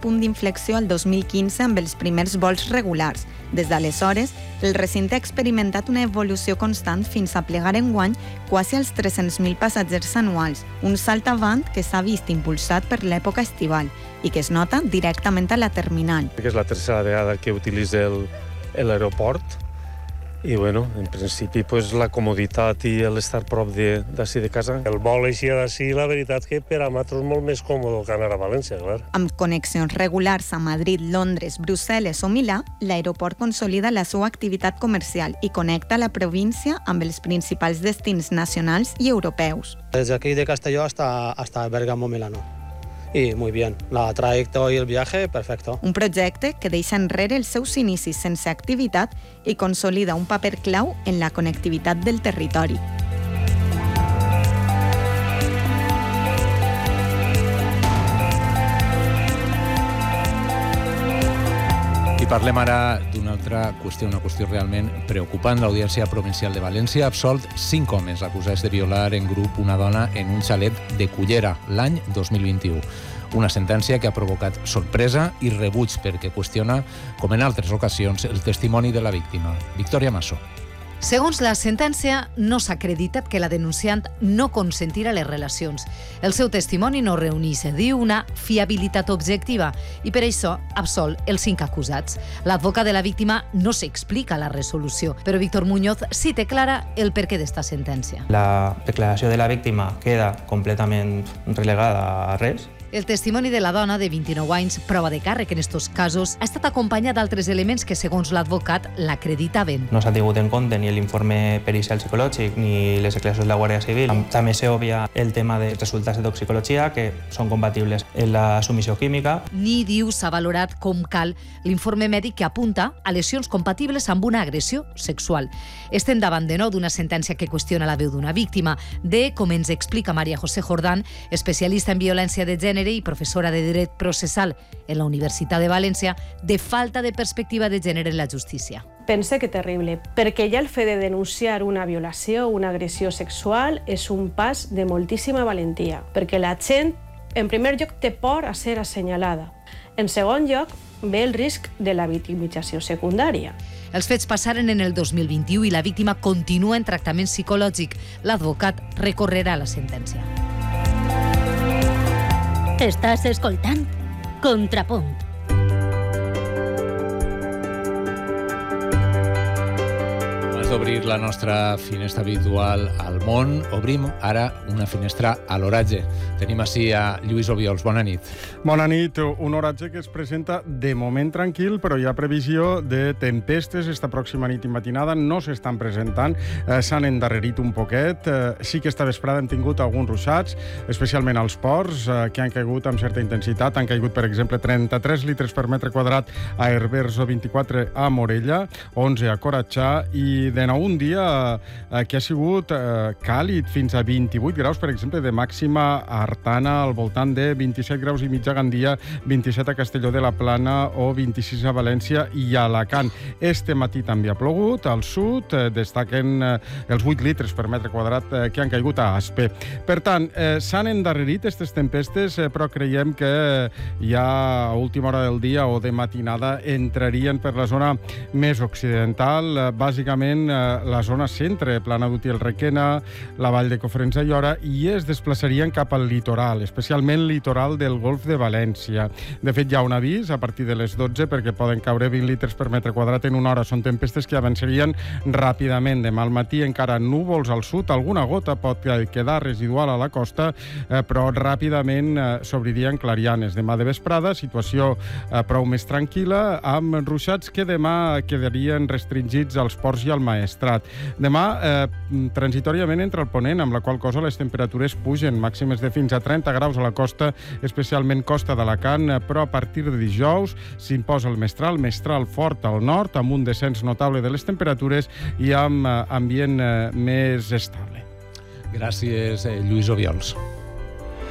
punt d'inflexió al 2015 amb els primers vols regulars. Des d'aleshores, el recinte ha experimentat una evolució constant fins a plegar enguany quasi als 300.000 passatgers anuals, un salt avant que s'ha vist impulsat per l'època estival i que es nota directament a la terminal. És la tercera vegada que utilitza l'aeroport i, en principi, la comoditat i l'estar prop d'ací de casa. El vol així d'ací, la veritat que per a nosaltres és molt més còmode que anar a València, clar. Amb connexions regulars a Madrid, Londres, Brussel·les o Milà, l'aeroport consolida la seva activitat comercial i connecta la província amb els principals destins nacionals i europeus. Desde aquí de Castelló hasta Bergamo, Milano. Y muy bien, la trayecto y el viaje, perfecto. Un projecte que deixa enrere els seus inicis sense activitat i consolida un paper clau en la connectivitat del territori. I parlem ara d'una altra qüestió, una qüestió realment preocupant. L'Audiència Provincial de València ha absolt 5 homes acusats de violar en grup una dona en un xalet de Cullera l'any 2021. Una sentència que ha provocat sorpresa i rebuig perquè qüestiona, com en altres ocasions, el testimoni de la víctima. Victòria Massó. Segons la sentència, no s'ha acreditat que la denunciant no consentirà les relacions. El seu testimoni no reuneix, diu, una fiabilitat objectiva i per això absol els 5 acusats. L'advocat de la víctima no s'explica la resolució, però Víctor Muñoz sí té clara el perquè d'esta sentència. La declaració de la víctima queda completament relegada a res. El testimoni de la dona, de 29 anys, prova de càrrec en estos casos, ha estat acompanyat d'altres elements que, segons l'advocat, l'acreditaven. No s'ha tingut en compte ni l'informe pericial psicològic ni les declaracions de la Guàrdia Civil. També s'obvia el tema de resultats de toxicologia, que són compatibles en la submissió química. Ni, diu, s'ha valorat com cal l'informe mèdic que apunta a lesions compatibles amb una agressió sexual. Estem davant de nou d'una sentència que qüestiona la veu d'una víctima, de, com ens explica María José Jordán, especialista en violència de gènere i professora de Dret Processal en la Universitat de València, de falta de perspectiva de gènere en la justícia. Pense que terrible, perquè ja el fet de denunciar una violació o una agressió sexual és un pas de moltíssima valentia, perquè la gent, en primer lloc, té por a ser assenyalada. En segon lloc, ve el risc de la victimització secundària. Els fets passaren en el 2021 i la víctima continua en tractament psicològic. L'advocat recorrerà la sentència. Estàs escoltant Contrapunt. D'obrir la nostra finestra habitual al món, obrim ara una finestra a l'oratge. Tenim ací a Lluís Obiols. Bona nit. Bona nit. Un oratge que es presenta de moment tranquil, però hi ha previsió de tempestes esta pròxima nit i matinada. No s'estan presentant, s'han endarrerit un poquet. Sí que esta vesprada hem tingut alguns ruixats, especialment als ports, que han caigut amb certa intensitat. Han caigut, per exemple, 33 litres per metre quadrat a Herbers o 24 a Morella, 11 a Coratxà i de nou un dia que ha sigut càlid, fins a 28 graus, per exemple, de màxima a Artana, al voltant de 27 graus i mig a Gandia, 27 a Castelló de la Plana o 26 a València i a Alacant. Este matí també ha plogut, al sud destaquen els 8 litres per metre quadrat que han caigut a Aspe. Per tant, s'han endarrerit aquestes tempestes, però creiem que ja a última hora del dia o de matinada entrarien per la zona més occidental, bàsicament la zona centre, Plana d'Utiel Requena, la vall de Cofrents Aiora, i es desplaçarien cap al litoral, especialment litoral del Golf de València. De fet, hi ha un avís a partir de les 12 perquè poden caure 20 litres per metre quadrat en una hora. Són tempestes que avançarien ràpidament. Demà al matí encara núvols al sud, alguna gota pot quedar residual a la costa, però ràpidament s'obririen clarianes. Demà de vesprada, situació prou més tranquil·la, amb ruixats que demà quedarien restringits als ports i al Maestrat. Demà, transitòriament entra el ponent, amb la qual cosa les temperatures pugen, màximes de fins a 30 graus a la costa, especialment costa d'Alacant, però a partir de dijous s'imposa el mestral fort al nord, amb un descens notable de les temperatures i amb ambient més estable. Gràcies, Lluís Obiols.